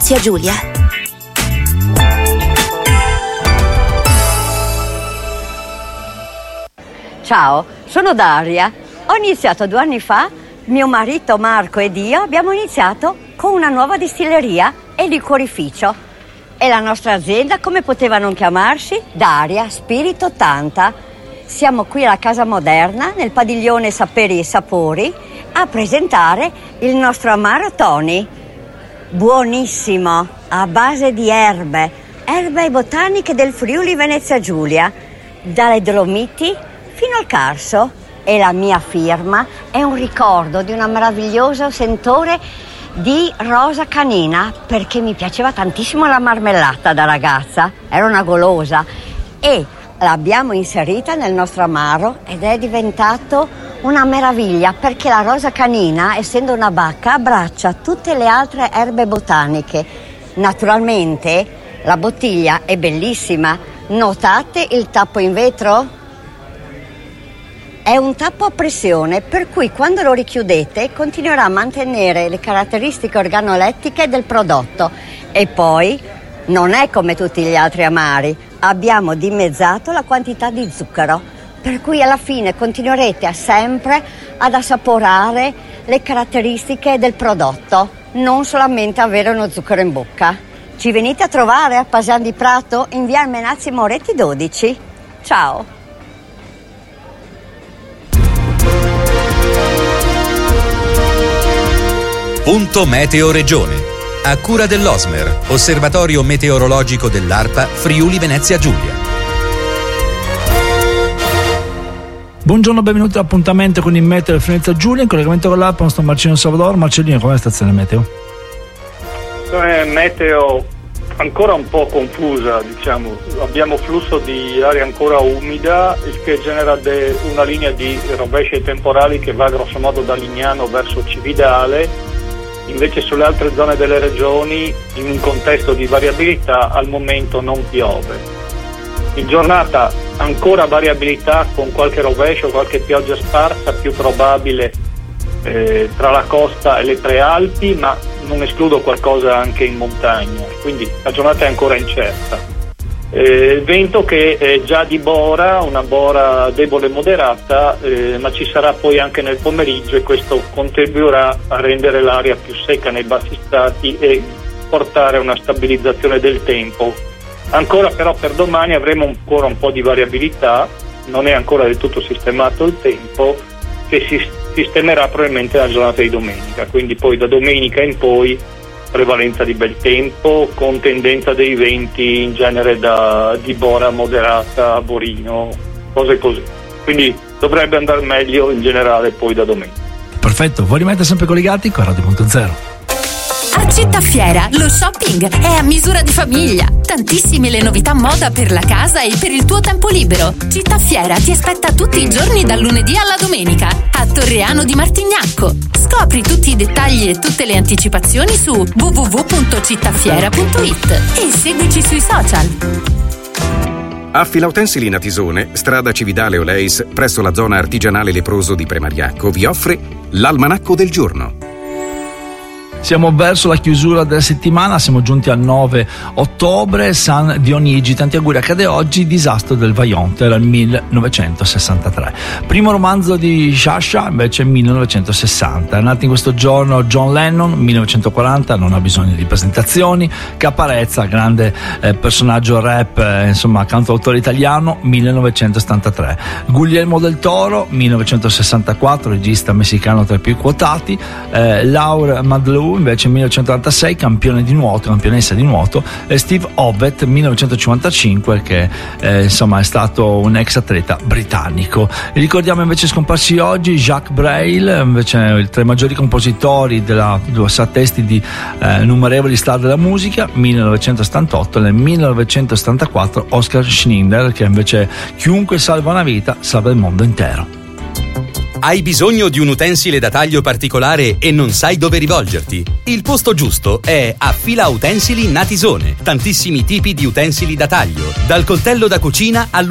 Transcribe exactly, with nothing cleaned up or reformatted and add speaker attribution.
Speaker 1: Venezia Giulia.
Speaker 2: Ciao, sono Daria. Ho iniziato due anni fa, mio marito Marco ed io abbiamo iniziato con una nuova distilleria e liquorificio. E la nostra azienda, come poteva non chiamarsi? Daria Spirito ottanta. Siamo qui alla Casa Moderna, nel padiglione Saperi e Sapori, a presentare il nostro amaro Tony. Buonissimo, a base di erbe, erbe botaniche del Friuli Venezia Giulia, dalle Dolomiti fino al Carso, e la mia firma è un ricordo di un meraviglioso sentore di rosa canina, perché mi piaceva tantissimo la marmellata da ragazza, ero una golosa, e l'abbiamo inserita nel nostro amaro ed è diventato una meraviglia, perché la rosa canina, essendo una bacca, abbraccia tutte le altre erbe botaniche. Naturalmente la bottiglia è bellissima, notate il tappo in vetro? È un tappo a pressione, per cui quando lo richiudete continuerà a mantenere le caratteristiche organolettiche del prodotto. E poi non è come tutti gli altri amari, abbiamo dimezzato la quantità di zucchero, per cui alla fine continuerete a sempre ad assaporare le caratteristiche del prodotto, non solamente avere uno zucchero in bocca. Ci venite a trovare a Pasan di Prato in via Menazzi Moretti dodici. Ciao!
Speaker 3: Punto Meteo Regione, a cura dell'Osmer, Osservatorio Meteorologico dell'ARPA Friuli Venezia Giulia.
Speaker 4: Buongiorno, benvenuti all'appuntamento con il Meteo di Venezia Giulia, in collegamento con l'ARPA, nostro Marcino Salvador. Marcellino, com'è la stazione meteo?
Speaker 5: Eh, meteo ancora un po' confusa, diciamo. Abbiamo flusso di aria ancora umida, il che genera de- una linea di rovesci temporali che va grosso modo da Lignano verso Cividale. Invece sulle altre zone delle regioni, in un contesto di variabilità, al momento non piove. In giornata ancora variabilità con qualche rovescio, qualche pioggia sparsa, più probabile eh, tra la costa e le prealpi, ma non escludo qualcosa anche in montagna, quindi la giornata è ancora incerta. Eh, vento che è già di bora, una bora debole e moderata, eh, ma ci sarà poi anche nel pomeriggio, e questo contribuirà a rendere l'aria più secca nei bassi strati e portare a una stabilizzazione del tempo. Ancora però per domani avremo ancora un po' di variabilità, non è ancora del tutto sistemato il tempo, che si sistemerà probabilmente nella giornata di domenica, quindi poi da domenica in poi prevalenza di bel tempo, con tendenza dei venti in genere da di bora moderata a borino, cose così. Quindi dovrebbe andare meglio in generale poi da domenica.
Speaker 4: Perfetto, voi rimanete sempre collegati con Radio Punto Zero.
Speaker 6: A Città Fiera lo shopping è a misura di famiglia. Tantissime le novità moda per la casa e per il tuo tempo libero. Città Fiera ti aspetta tutti i giorni dal lunedì alla domenica a Torreano di Martignacco. Scopri tutti i dettagli e tutte le anticipazioni su w w w punto cittafiera punto i t e seguici sui social.
Speaker 7: A Filautensili Natisone, strada Cividale Oleis, presso la zona artigianale leproso di Premariacco, vi offre l'Almanacco del Giorno.
Speaker 4: Siamo verso la chiusura della settimana, siamo giunti al nove ottobre, San Dionigi, tanti auguri. Accade oggi il disastro del Vajont, era il millenovecentosessantatré. Primo romanzo di Sciascia, invece millenovecentosessanta. È nato in questo giorno John Lennon, millenovecentoquaranta, non ha bisogno di presentazioni. Caparezza, grande eh, personaggio rap, eh, insomma cantautore italiano, millenovecentosettantatré. Guglielmo del Toro, millenovecentosessantaquattro, regista messicano tra i più quotati. eh, Laura Madlou, invece millenovecentonovantasei, campione di nuoto, campionessa di nuoto. E Steve Ovett, millenovecentocinquantacinque, che eh, insomma è stato un ex atleta britannico. E ricordiamo invece scomparsi oggi Jacques Brel, invece tra i maggiori compositori della, due testi di eh, innumerevoli star della musica, millenovecentosettantotto. Nel millenovecentosettantaquattro Oscar Schindler, che invece chiunque salva una vita salva il mondo intero.
Speaker 3: Hai bisogno di un utensile da taglio particolare e non sai dove rivolgerti? Il posto giusto è a Fila Utensili Natisone. Tantissimi tipi di utensili da taglio, dal coltello da cucina allo